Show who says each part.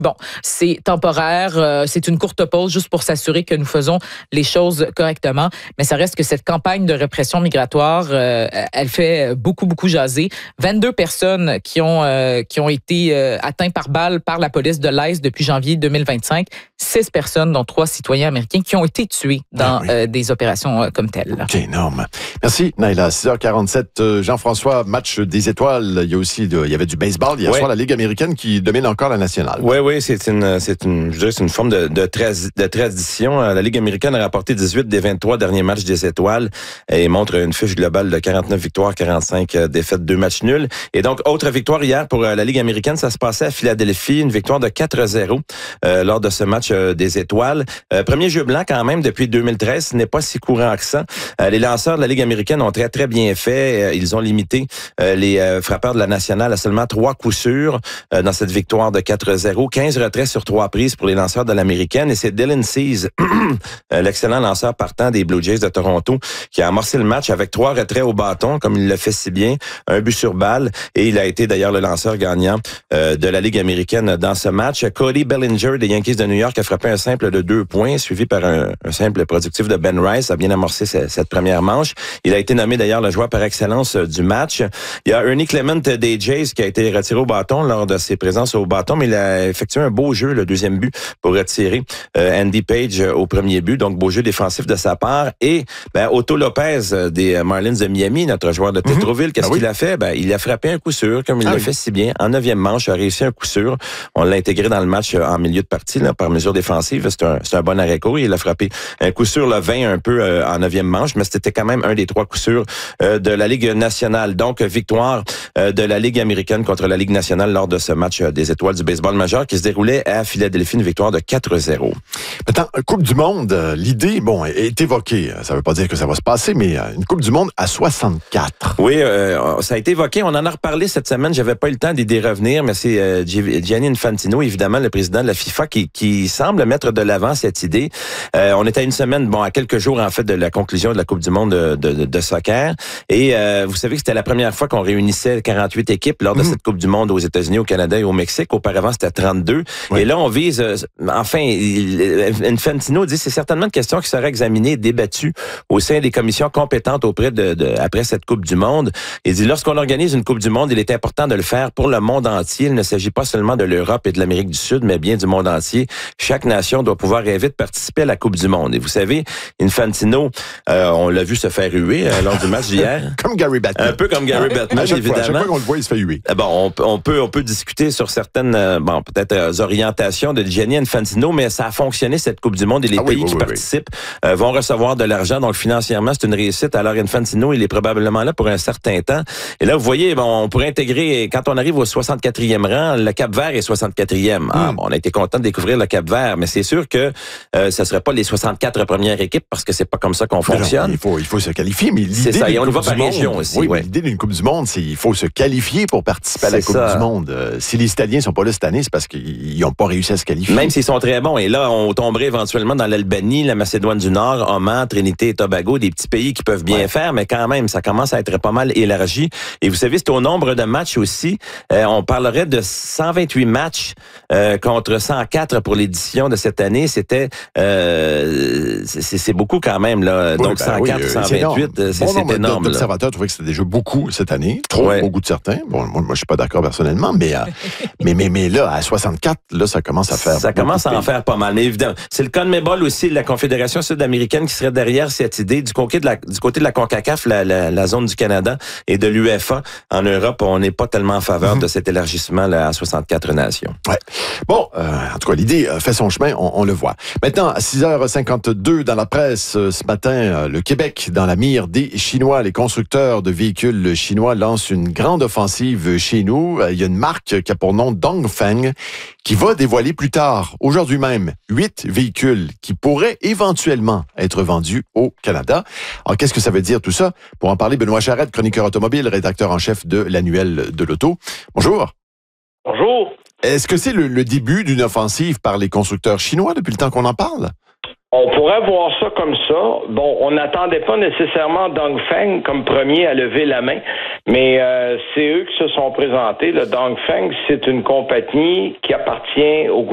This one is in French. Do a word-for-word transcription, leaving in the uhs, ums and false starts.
Speaker 1: Bon, c'est temporaire, euh, c'est une courte pause juste pour s'assurer que nous faisons les choses correctement, mais ça reste que cette campagne de répression migratoire, euh, elle fait beaucoup, beaucoup jaser. vingt-deux personnes qui ont, euh, qui ont été euh, atteintes par balle par la police de l'Est depuis janvier deux mille vingt-cinq. Six personnes, dont trois citoyens américains, qui ont été tués dans ah oui. euh, des opérations euh, comme telles.
Speaker 2: C'est énorme. Merci, Naila. six heures quarante-sept, euh, Jean-François, match des étoiles. Il y a aussi de, il y avait du baseball. Hier ouais. soir, la Ligue américaine qui domine encore la nationale.
Speaker 3: Oui, oui, c'est une, c'est une, je dirais, c'est une forme de, de, tra- de tradition. La Ligue américaine a remporté dix-huit des vingt-trois derniers matchs des étoiles et montre une fiche globale de quarante-neuf victoires, quarante-cinq défaites, deux matchs nuls. Et donc, autre victoire hier pour la Ligue américaine, ça se passait à Philadelphie, une victoire de quatre à zéro euh, lors de ce match euh, des étoiles. Euh, premier jeu blanc quand même depuis deux mille treize, ce n'est pas si courant que ça. Euh, les lanceurs de la Ligue américaine ont très, très bien fait. Euh, ils ont limité euh, les euh, frappeurs de la nationale à seulement trois coups sûrs euh, dans cette victoire de quatre à zéro. quinze retraits sur trois prises pour les lanceurs de l'américaine. Et c'est Dylan Cease, l'excellent lanceur partant des Blue Jays de Toronto, qui a amorcé le match avec trois retraits au bâton, comme il le fait si bien, un but sur balle. Et il a été d'ailleurs le lanceur gagnant euh, de la Ligue américaine dans ce match. Cody Bellinger des Yankees de New York a frappé un simple de deux points, suivi par un, un simple productif de Ben Rice, a bien amorcé cette, cette première manche. Il a été nommé d'ailleurs le joueur par excellence du match. Il y a Ernie Clement des Jays qui a été retiré au bâton lors de ses présences au bâton, mais il a effectué un beau jeu, le deuxième but, pour retirer euh, Andy Page euh, au premier but. Donc, beau jeu défensif de sa part. Et ben, Otto Lopez euh, des Marlins de Miami, notre joueur de Tétroville, mm-hmm. qu'est-ce ah, qu'il oui. a fait? Ben, il a frappé un coup sûr, comme il ah, l'a oui. fait si bien. En neuvième manche, a réussi un coup sûr. On l'a intégré dans le match euh, en milieu de partie, là, par mesure défensive. C'est un, c'est un bon arrêt court. Il a frappé un coup sûr le vingt un peu euh, en neuvième manche, mais c'était quand même un des trois coups sûrs euh, de la Ligue nationale. Donc, victoire euh, de la Ligue américaine contre la Ligue nationale lors de ce match euh, des étoiles du baseball majeur qui se déroulait à Philadelphie, une victoire de quatre à zéro.
Speaker 2: Maintenant, Coupe du Monde, euh, l'idée, bon, est évoquée. Ça ne veut pas dire que ça va se passer, mais euh, une Coupe du Monde à soixante-quatre.
Speaker 3: Oui, euh, ça a été évoqué. On en a reparlé cette semaine. J'avais pas eu le temps d'y revenir, mais c'est euh, Gianni Infantino, évidemment, le président de la FIFA, qui, qui semble mettre de l'avant cette idée. Euh, on est à une semaine, bon, à quelques jours, en fait, de la conclusion de la Coupe du Monde de, de, de soccer. Et euh, vous savez que c'était la première fois qu'on réunissait quarante-huit équipes lors de mmh. cette Coupe du Monde aux États-Unis, au Canada et au Mexique. Auparavant, c'était trente-deux. Oui. Et là, on vise... Euh, enfin, il, Infantino dit que c'est certainement une question qui sera examinée et débattue au sein des commissions compétentes auprès de, de après cette Coupe du Monde. Il dit, lorsqu'on organise une Coupe du Monde, il est important de le faire pour le monde entier. Il ne s'agit pas seulement de l'Europe et de l'Amérique du Sud, mais bien du monde entier. Chaque nation doit pouvoir rêver de participer à la Coupe du Monde. Et vous savez, Infantino, euh, on l'a vu se faire huer euh, lors du match d'hier.
Speaker 2: Comme Gary Bettman.
Speaker 3: Un peu comme Gary Bettman,
Speaker 2: à
Speaker 3: évidemment.
Speaker 2: Fois, à chaque fois qu'on le voit, il se fait huer.
Speaker 3: Bon, on, on peut on peut discuter sur certaines, euh, bon, peut-être euh, orientations de Gianni Infantino, mais ça a fonctionné cette Coupe du Monde et les ah, pays oui, oui, qui oui, participent oui. Euh, vont recevoir de l'argent. Donc financièrement, c'est une réussite. Alors Infantino, il est probablement là pour un certain temps. Et là, vous voyez, bon, on pourrait intégrer, quand on arrive au soixante-quatrième rang, le Cap-Vert est soixante-quatrième. Mm. Ah, bon, on a été content de découvrir le Cap-Vert, mais c'est sûr que euh, ça serait pas les soixante-quatre premières équipes parce que c'est pas comme ça qu'on mais fonctionne. Non,
Speaker 2: il faut il faut se qualifier, mais l'idée
Speaker 3: c'est ça, et on le voit par
Speaker 2: monde,
Speaker 3: région aussi.
Speaker 2: Oui,
Speaker 3: ouais.
Speaker 2: mais l'idée d'une Coupe du Monde, c'est qu'il faut se qualifier pour participer c'est à la Coupe ça. du Monde. Euh, si les Italiens sont pas là cette année, c'est parce qu'ils n'ont pas réussi à se qualifier.
Speaker 3: Même s'ils sont très bons. Et là, on tomberait éventuellement dans l'Albanie, la Macédoine du Nord, Oman, Trinité et Tobago, des petits pays qui peuvent bien ouais. faire, mais quand même, ça commence à être pas mal élargi. Et vous savez, c'est au nombre de matchs aussi. Euh, on parlerait de cent vingt-huit matchs euh, contre cent quatre pour l'édition de cette année. C'était euh, c'est, c'est beaucoup quand même là. Oui, donc ben cent quatre, oui, cent vingt-huit, c'est, c'est, bon, c'est énorme.
Speaker 2: L'observateur trouvait que c'était déjà beaucoup cette année, trop ouais. au goût de certains. Bon, moi, moi je suis pas d'accord personnellement, mais, euh, mais mais mais là à soixante-quatre, là ça commence à faire.
Speaker 3: Ça commence à en faire pas mal. Mais évidemment, c'est le CONMEBOL aussi, la Confédération sud-américaine, qui serait derrière cette idée du côté de la du côté de la CONCACAF, la, la, la zone du Canada et de l'UEFA. En Europe, on n'est pas tellement en faveur mm-hmm. de cet élargissement là, à soixante-quatre nations.
Speaker 2: Ouais. Bon, euh, en tout cas, l'idée euh, fait son chemin, on, on le voit. Maintenant, à six heures cinquante-deux dans la presse euh, ce matin, euh, le Québec dans la mire des Chinois. Les constructeurs de véhicules chinois lancent une grande offensive chez nous. Euh, il y a une marque qui a pour nom Dongfeng qui va dévoiler plus tard, aujourd'hui même, huit véhicules qui pourraient éventuellement être vendus au Canada. Alors, qu'est-ce que ça veut dire tout ça? Pour en parler, Benoît Charette, chroniqueur automobile, rédacteur en chef de l'Annuel de l'Auto. Bonjour.
Speaker 4: Bonjour.
Speaker 2: Est-ce que c'est le, le début d'une offensive par les constructeurs chinois depuis le temps qu'on en parle?
Speaker 4: On pourrait voir ça comme ça. Bon, on n'attendait pas nécessairement Dongfeng comme premier à lever la main, mais euh, c'est eux qui se sont présentés. Le Dongfeng, c'est une compagnie qui appartient au gouvernement